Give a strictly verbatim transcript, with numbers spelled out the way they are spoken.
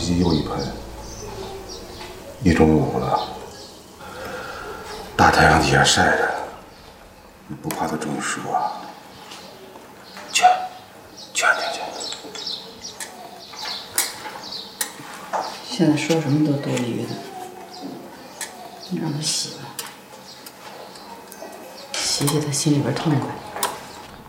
机又一盆。一中午了，大太阳底下晒着，你不怕它中暑啊？去，去安静去。 现在说什么都多余的，你让他洗吧，洗洗他心里边痛快。